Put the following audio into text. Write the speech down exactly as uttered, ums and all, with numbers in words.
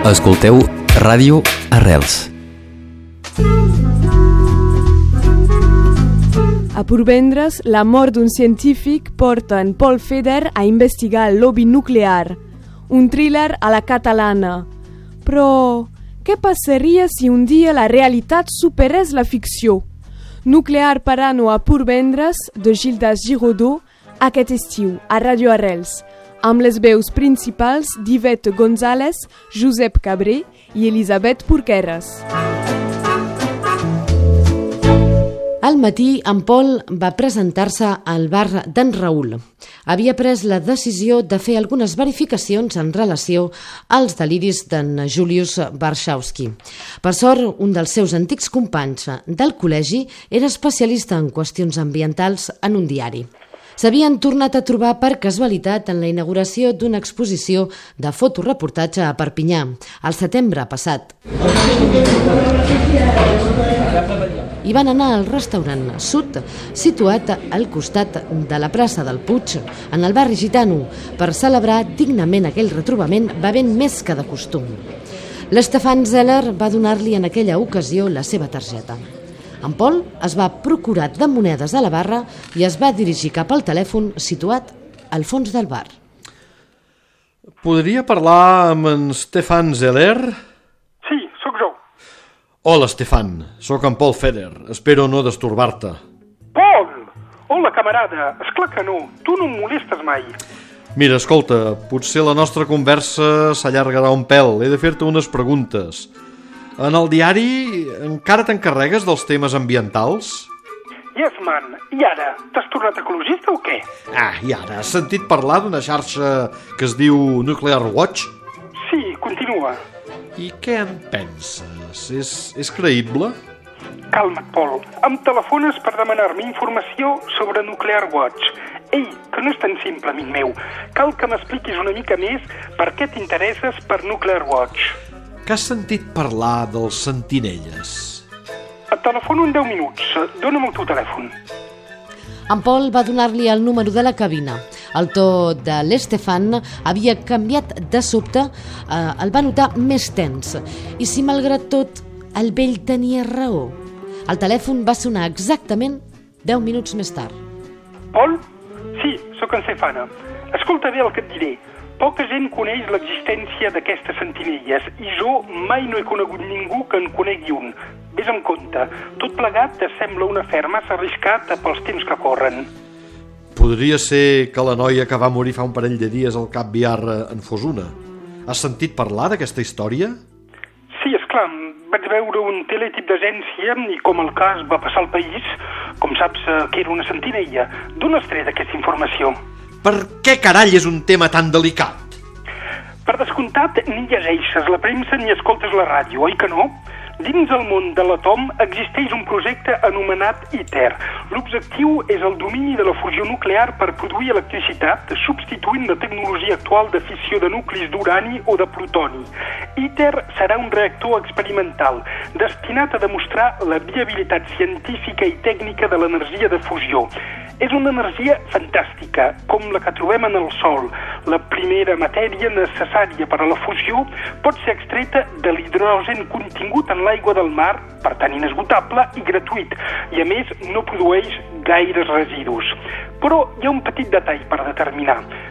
Escolteu Ràdio Arrels. A Porvendres, la mort d'un científic porta en Paul Feder a investigar el lobby nuclear, un thriller a la catalana. Però què passaria si un dia la realitat superés la ficció? Nuclear Parano a Porvendres, de Gildas Giraudot, aquest estiu, a Ràdio Arrels, amb les veus principals d'Ivette González, Josep Cabré i Elisabet Porqueres. Al matí, en Paul va presentar-se al bar d'en Raül. Havia pres la decisió de fer algunes verificacions en relació als deliris d'en Julius Warshawski. Per sort, un dels seus antics companys del col·legi era especialista en qüestions ambientals en un diari. S'havien tornat a trobar per casualitat en la inauguració d'una exposició de fotoreportatge a Perpinyà, al setembre passat. I van anar al restaurant Sud, situat al costat de la plaça del Puig, en el barri gitano, per celebrar dignament aquell retrobament bevent més que de costum. L'Stefan Zeller va donar-li en aquella ocasió la seva targeta. En Paul es va procurar de monedes a la barra i es va dirigir cap al telèfon situat al fons del bar. Podria parlar amb en Stefan Zeller? Sí, sóc jo. Hola, Stefan. Sóc en Paul Feder. Espero no destorbar-te. Paul! Hola, camarada. Esclar que no. Tu no em molestes mai. Mira, escolta, potser la nostra conversa s'allargarà un pèl. He de fer-te unes preguntes. En el diari encara t'encarregues dels temes ambientals? Yes, man. I ara? T'has tornat ecologista o què? Ah, i ara? Has sentit parlar d'una xarxa que es diu Nuclear Watch? Sí, continua. I què en penses? És, és creïble? Calma't, Paul. Em telefones per demanar-me informació sobre Nuclear Watch. Ei, que no és tan simple, amic meu. Cal que m'expliquis una mica més per què t'interesses per Nuclear Watch. Que has sentit parlar dels sentinelles? Et telefono en deu minuts. Dóna'm el teu telèfon. En Paul va donar-li el número de la cabina. El to de l'Stefan havia canviat de sobte, eh, el va notar més tens. I si malgrat tot el vell tenia raó. El telèfon va sonar exactament deu minuts més tard. Paul? Sí, sóc en Stefana. Escolta bé el que et diré. Poca gent coneix l'existència d'aquestes sentinelles i jo mai no he conegut ningú que en conegui un. Ves amb compte, tot plegat te sembla un afer massa arriscat pels temps que corren. Podria ser que la noia que va morir fa un parell de dies al Cap Viar en fos una. Has sentit parlar d'aquesta història? Sí, esclar, vaig veure un teletip d'agència i com el cas va passar al país, com saps que era una sentinella. D'on has tret aquesta informació? Per què carall és un tema tan delicat? Per descomptat, ni llegeixes la premsa ni escoltes la ràdio, oi que no? Dins el món de l'atom existeix un projecte anomenat ITER. L'objectiu és el domini de la fusió nuclear per produir electricitat, substituint la tecnologia actual de fissió de nuclis d'urani o de plutoni. ITER serà un reactor experimental destinat a demostrar la viabilitat científica i tècnica de l'energia de fusió. És una energia fantàstica, com la que trobem en el Sol. La primera matèria necessària per a la fusió pot ser extreta de l'hidrogen contingut en l'aigua del mar, per tant inesgotable i gratuït, i a més no produeix gaires residus. Però hi ha un petit detall per determinar.